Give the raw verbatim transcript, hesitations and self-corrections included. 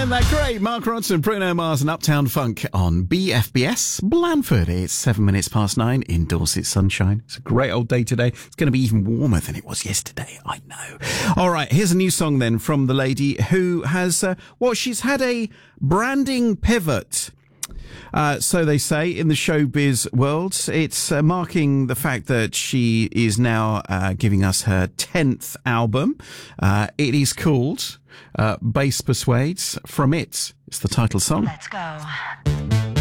Isn't that great? Mark Ronson, Bruno Mars and Uptown Funk on B F B S Blandford. It's seven minutes past nine in Dorset sunshine. It's a great old day today. It's going to be even warmer than it was yesterday. I know. All right, here's a new song then from the lady who has, uh, well, she's had a branding pivot. Uh, so they say in the showbiz world. It's uh, marking the fact that she is now uh, giving us her tenth album. Uh, it is called uh, Bass Persuades. From it, it's the title song. Let's go.